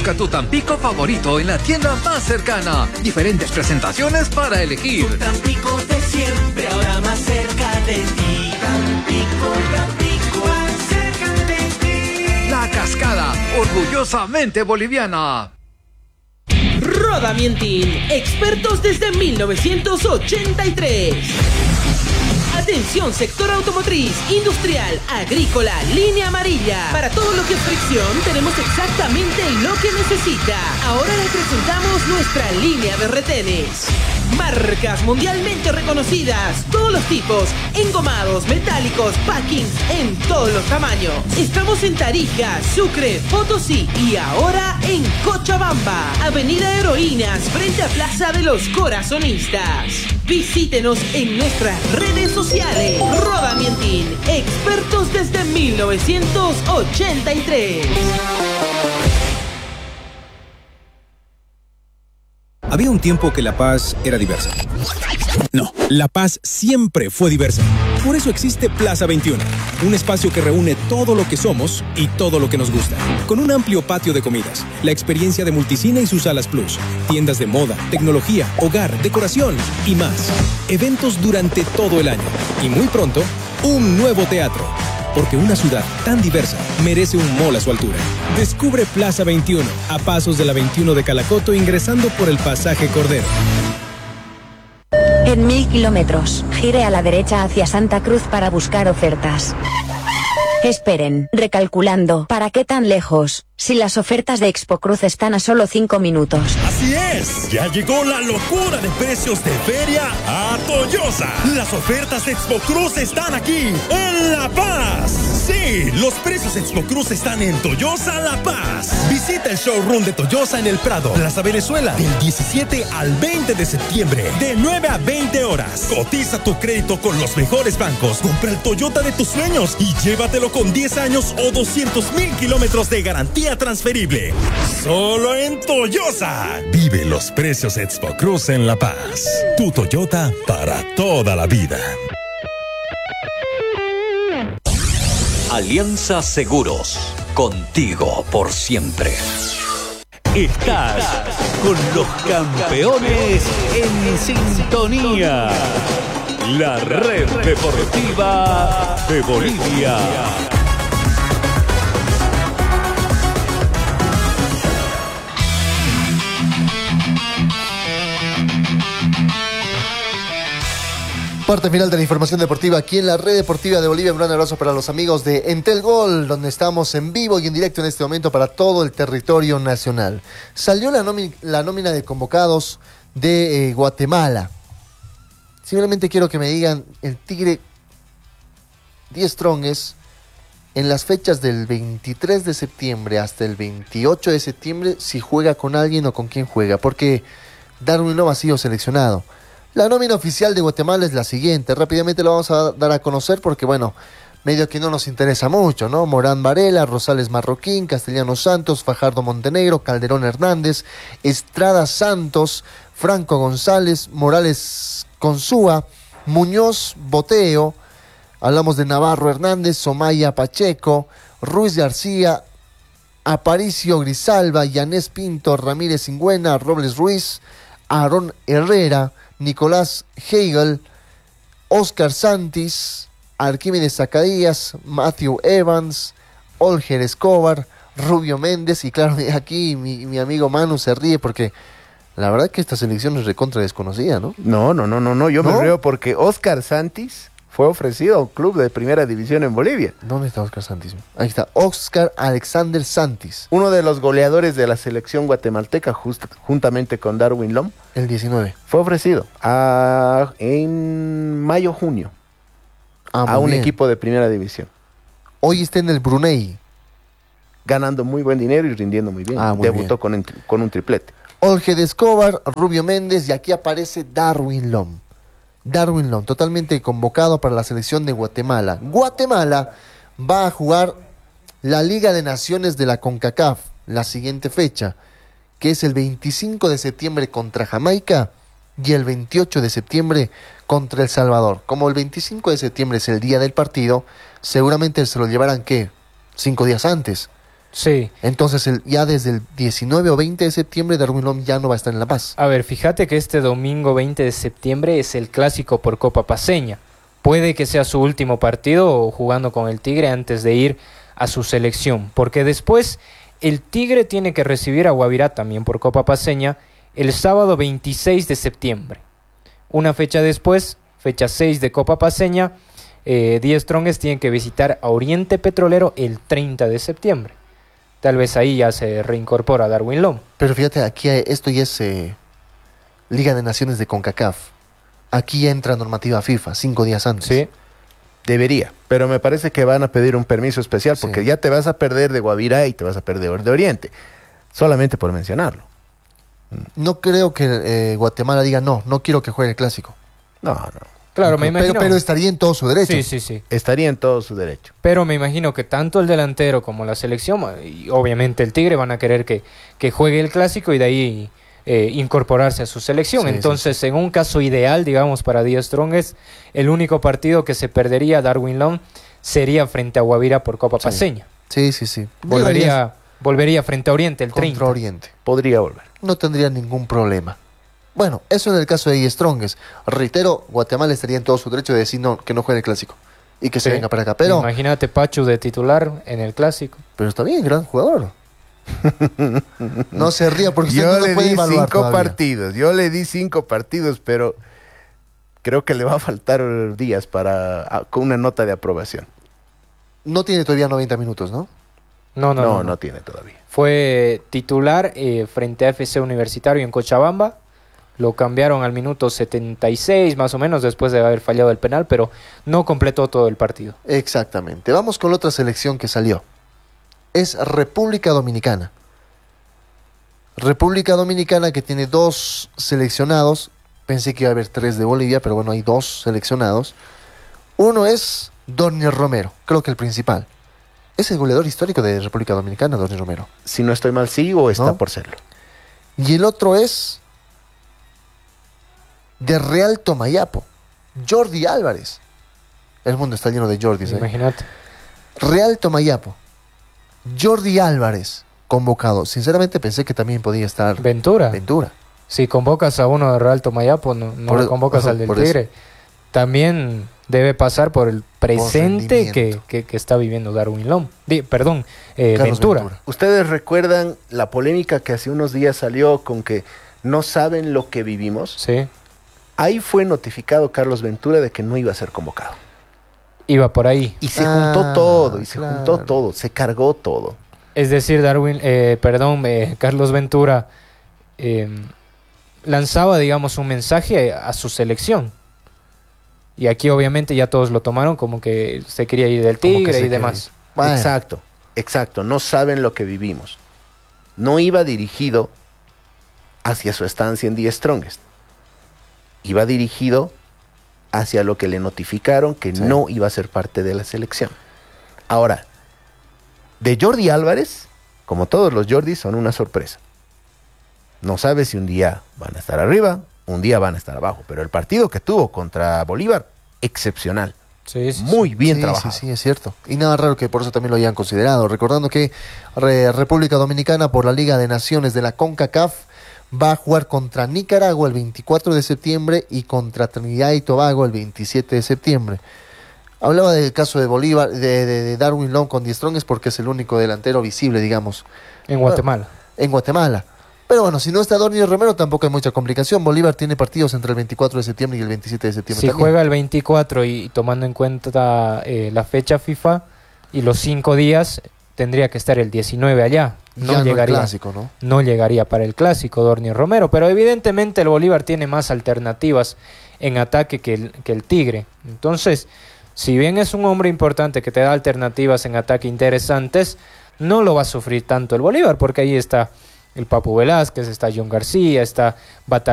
Busca tu Tampico favorito en la tienda más cercana. Diferentes presentaciones para elegir. Tu Tampico de siempre, ahora más cerca de ti. Tampico, Tampico, más cerca de ti. La Cascada, orgullosamente boliviana. Rodamientin, expertos desde 1983. Atención, sector automotriz, industrial, agrícola, línea amarilla. Para todo lo que es fricción, tenemos exactamente lo que necesita. Ahora les presentamos nuestra línea de retenes. Marcas mundialmente reconocidas, todos los tipos, engomados, metálicos, packings en todos los tamaños. Estamos en Tarija, Sucre, Potosí y ahora en Cochabamba, Avenida Heroínas, frente a Plaza de los Corazonistas. Visítenos en nuestras redes sociales. Rodamientin, expertos desde 1983. Había un tiempo que La Paz era diversa. No, La Paz siempre fue diversa. Por eso existe Plaza 21, un espacio que reúne todo lo que somos y todo lo que nos gusta. Con un amplio patio de comidas, la experiencia de Multicine y sus salas Plus, tiendas de moda, tecnología, hogar, decoración y más. Eventos durante todo el año. Y muy pronto, un nuevo teatro. Porque una ciudad tan diversa merece un mall a su altura. Descubre Plaza 21, a pasos de la 21 de Calacoto, ingresando por el pasaje Cordero. En 1000 kilómetros, gire a la derecha hacia Santa Cruz para buscar ofertas. Esperen, recalculando, ¿para qué tan lejos? Si las ofertas de Expo Cruz están a solo 5 minutos. Así es, ya llegó la locura de precios de feria a Toyosa. Las ofertas de Expo Cruz están aquí, en La Paz. Sí, los precios de Expo Cruz están en Toyosa La Paz. Visita el showroom de Toyosa en el Prado, Plaza Venezuela, del 17 al 20 de septiembre, de 9 a 20 horas. Cotiza tu crédito con los mejores bancos, compra el Toyota de tus sueños y llévatelo con 10 años o 200,000 kilómetros de garantía transferible. Solo en Toyosa. Vive los precios Expo Cruz en La Paz. Tu Toyota para toda la vida. Alianza Seguros. Contigo por siempre. Estás con los campeones en sintonía. La red deportiva de Bolivia. Parte final de la información deportiva aquí en la red deportiva de Bolivia. Un gran abrazo para los amigos de Entel Gol, donde estamos en vivo y en directo en este momento para todo el territorio nacional. Salió la nómina de convocados de Guatemala. Simplemente quiero que me digan, el Tigre 10 Strongest, en las fechas del 23 de septiembre hasta el 28 de septiembre, si juega con alguien o con quién juega, porque Darwin no ha sido seleccionado. La nómina oficial de Guatemala es la siguiente. Rápidamente lo vamos a dar a conocer porque, bueno, medio que no nos interesa mucho, ¿no? Morán Varela, Rosales Marroquín, Castellanos Santos, Fajardo Montenegro, Calderón Hernández, Estrada Santos, Franco González, Morales Consúa, Muñoz Boteo, hablamos de Navarro Hernández, Somaya Pacheco, Ruiz García, Aparicio Grisalva, Yanés Pinto, Ramírez Ingüena, Robles Ruiz, Aarón Herrera, Nicolás Hegel, Oscar Santis, Arquímedes Zacarías, Matthew Evans, Olger Escobar, Rubio Méndez, y claro, aquí mi amigo Manu se ríe porque la verdad que esta selección es recontra desconocida, ¿no? No, yo me río porque Oscar Santis fue ofrecido a un club de primera división en Bolivia. ¿Dónde está Oscar Santis? Ahí está, Oscar Alexander Santis. Uno de los goleadores de la selección guatemalteca, juntamente con Darwin Lom. El 19. Fue ofrecido en mayo-junio a un equipo de primera división. Hoy está en el Brunei. Ganando muy buen dinero y rindiendo muy bien. Debutó con un triplete. Olger Escobar, Rubio Méndez, y aquí aparece Darwin Lom. Darwin Lom, totalmente convocado para la selección de Guatemala. Guatemala va a jugar la Liga de Naciones de la CONCACAF, la siguiente fecha, que es el 25 de septiembre contra Jamaica y el 28 de septiembre contra El Salvador. Como el 25 de septiembre es el día del partido, seguramente se lo llevarán, ¿qué? 5 días antes. Sí. Entonces, ya desde el 19 o 20 de septiembre, Darwin Lom ya no va a estar en La Paz. A ver, fíjate que este domingo 20 de septiembre es el clásico por Copa Paceña. Puede que sea su último partido jugando con el Tigre antes de ir a su selección, porque después el Tigre tiene que recibir a Guavirá también por Copa Paceña el sábado 26 de septiembre. Una fecha después, fecha 6 de Copa Paceña, Die Strongest tienen que visitar a Oriente Petrolero el 30 de septiembre. Tal vez ahí ya se reincorpora Darwin Lom. Pero fíjate, aquí esto ya es Liga de Naciones de CONCACAF. Aquí ya entra normativa FIFA, 5 días antes. Sí, debería. Pero me parece que van a pedir un permiso especial porque Sí. ya te vas a perder de Guavirá y te vas a perder de Oriente. Solamente por mencionarlo. No creo que Guatemala diga no quiero que juegue el clásico. No. Claro, me imagino. Pero estaría en todo su derecho. Sí. Estaría en todo su derecho. Pero me imagino que tanto el delantero como la selección, y obviamente el Tigre, van a querer que juegue el clásico y de ahí incorporarse a su selección. Sí, Entonces, en un caso ideal, digamos, para Die Strongest, el único partido que se perdería Darwin Lom sería frente a Guavirá por Copa Paceña. Sí. Volvería frente a Oriente el 30. Contra Oriente. Podría volver. No tendría ningún problema. Bueno, eso en el caso de Die Strongest. Reitero, Guatemala estaría en todo su derecho de decir que no juegue el clásico y que se venga para acá. Pero Imagínate Pachu de titular en el clásico. está bien, gran jugador. No se ría porque usted Yo no lo le puede di evaluar 5 todavía. partidos. Yo le di 5 partidos, pero creo que le va a faltar días con una nota de aprobación. No tiene todavía 90 minutos, ¿no? No tiene todavía. Fue titular frente a FC Universitario en Cochabamba. Lo cambiaron al minuto 76 más o menos después de haber fallado el penal, pero no completó todo el partido. Exactamente. Vamos con la otra selección que salió. Es República Dominicana. República Dominicana que tiene 2 seleccionados. Pensé que iba a haber 3 de Bolivia, pero bueno, hay 2 seleccionados. Uno es Dornier Romero, creo que el principal. Es el goleador histórico de República Dominicana, Dornier Romero. Si no estoy mal, sí o está ¿No? por serlo. Y el otro es de Real Tomayapo, Jordi Álvarez. El mundo está lleno de Jordis. Imagínate. Real Tomayapo, Jordi Álvarez, convocado. Sinceramente pensé que también podía estar Ventura. Ventura. Si convocas a uno de Real Tomayapo, no lo convocas al del Tigre. También debe pasar por el presente que está viviendo Darwin Lom. Ventura. ¿Ustedes recuerdan la polémica que hace unos días salió con que no saben lo que vivimos? Sí. Ahí fue notificado Carlos Ventura de que no iba a ser convocado. Iba por ahí. Y se juntó todo, se cargó todo. Es decir, Carlos Ventura lanzaba, digamos, un mensaje a su selección. Y aquí obviamente ya todos lo tomaron como que se quería ir del Tigre y demás. Bueno. Exacto, no saben lo que vivimos. No iba dirigido hacia su estancia en Die Strongest. Iba dirigido hacia lo que le notificaron que no iba a ser parte de la selección. Ahora, de Jordi Álvarez, como todos los Jordis, son una sorpresa. No sabes si un día van a estar arriba, un día van a estar abajo, pero el partido que tuvo contra Bolívar, excepcional. Muy bien trabajado. Sí, es cierto. Y nada raro que por eso también lo hayan considerado. Recordando que República Dominicana, por la Liga de Naciones de la CONCACAF, va a jugar contra Nicaragua el 24 de septiembre y contra Trinidad y Tobago el 27 de septiembre. Hablaba del caso de Bolívar, de Darwin Lom con Die Strongest porque es el único delantero visible, digamos. En Guatemala. En Guatemala. Pero bueno, si no está Dornier Romero tampoco hay mucha complicación. Bolívar tiene partidos entre el 24 de septiembre y el 27 de septiembre. Si también juega el 24 y tomando en cuenta la fecha FIFA y los 5 días, tendría que estar el 19 allá. No llegaría, el clásico, ¿no? No llegaría para el clásico Dornier Romero, pero evidentemente el Bolívar tiene más alternativas en ataque que el Tigre. Entonces, si bien es un hombre importante que te da alternativas en ataque interesantes, no lo va a sufrir tanto el Bolívar, porque ahí está el Papu Velázquez, está John García, está Batal